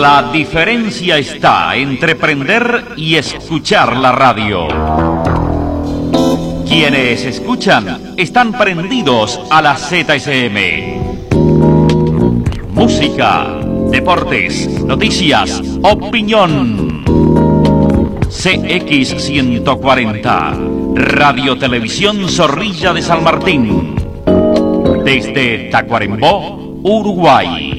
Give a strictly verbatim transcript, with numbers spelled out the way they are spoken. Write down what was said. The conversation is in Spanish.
La diferencia está entre prender y escuchar la radio. Quienes escuchan están prendidos a la Z S M. Música, deportes, noticias, opinión. C X ciento cuarenta, Radio Televisión Zorrilla de San Martín. Desde Tacuarembó, Uruguay.